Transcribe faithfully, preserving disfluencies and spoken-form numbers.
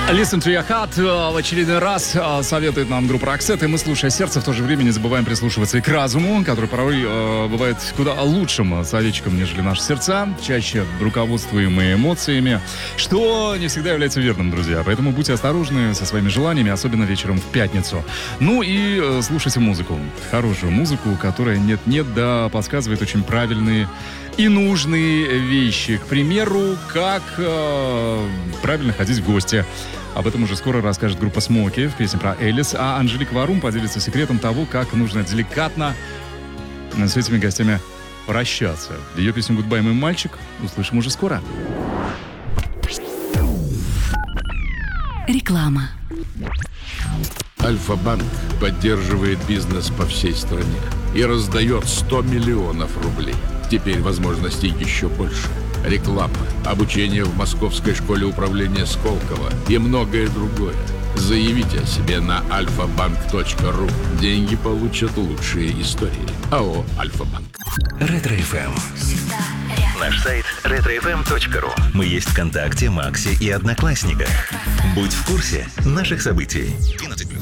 Listen to your heart в очередной раз советует нам группа Roxette, и мы, слушая сердце, в то же время не забываем прислушиваться и к разуму, который порой э, бывает куда лучшим советчиком, нежели наши сердца, чаще руководствуемые эмоциями, что не всегда является верным, друзья. Поэтому будьте осторожны со своими желаниями, особенно вечером в пятницу. Ну и э, слушайте музыку, хорошую музыку, которая нет-нет, да подсказывает очень правильные и нужные вещи. К примеру, как э, правильно ходить в гости. Об этом уже скоро расскажет группа Смоки в песне про Элис, а Анжелика Варум поделится секретом того, как нужно деликатно с этими гостями прощаться. Ее песню «Гудбай, мой мальчик» услышим уже скоро. Реклама. Альфа-банк поддерживает бизнес по всей стране и раздает сто миллионов рублей. Теперь возможностей еще больше. Реклама, обучение в Московской школе управления Сколково и многое другое. Заявите о себе на альфа-банк точка ру. Деньги получат лучшие истории. АО «Альфа-банк». Ретро-эф эм. Наш сайт ретро эф эм точка ру. Мы есть ВКонтакте, Максе и Одноклассниках. Будь в курсе наших событий. двенадцать плюс.